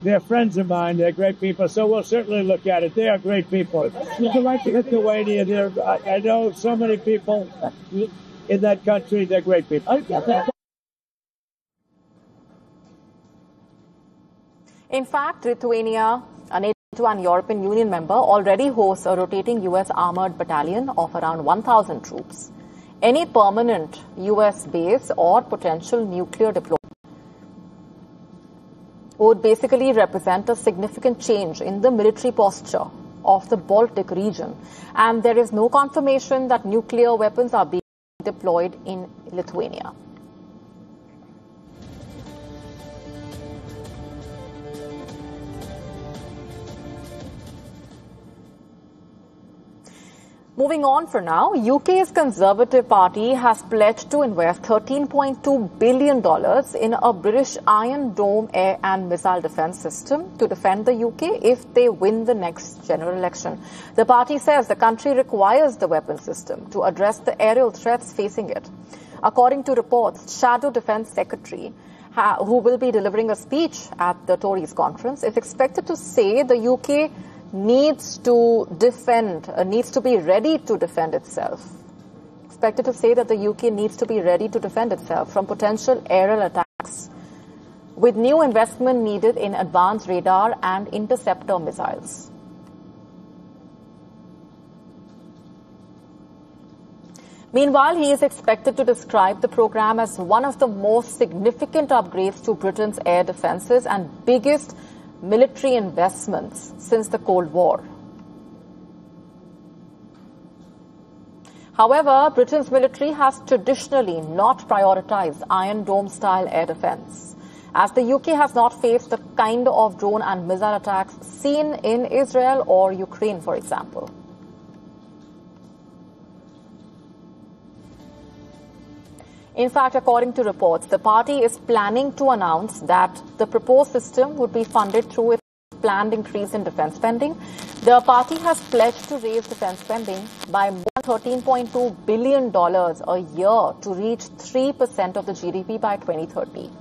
They're friends of mine. They're great people. So we'll certainly look at it. They are great people. Lithuania, I know so many people in that country. They're great people. In fact, Lithuania, a NATO and European Union member, already hosts a rotating U.S. armored battalion of around 1,000 troops. Any permanent U.S. base or potential nuclear deployment would basically represent a significant change in the military posture of the Baltic region. And there is no confirmation that nuclear weapons are being deployed in Lithuania. Moving on for now, UK's Conservative Party has pledged to invest $13.2 billion in a British Iron Dome air and missile defence system to defend the UK if they win the next general election. The party says the country requires the weapon system to address the aerial threats facing it. According to reports, Shadow Defence Secretary, who will be delivering a speech at the Tories conference, is expected to say the UK needs to be ready to defend itself. Expected to say that the UK needs to be ready to defend itself from potential aerial attacks, with new investment needed in advanced radar and interceptor missiles. Meanwhile, he is expected to describe the program as one of the most significant upgrades to Britain's air defences and biggest military investments since the Cold War. However, Britain's military has traditionally not prioritized Iron Dome-style air defense, as the UK has not faced the kind of drone and missile attacks seen in Israel or Ukraine, for example. In fact, according to reports, the party is planning to announce that the proposed system would be funded through its planned increase in defence spending. The party has pledged to raise defence spending by more than $13.2 billion a year to reach 3% of the GDP by 2030.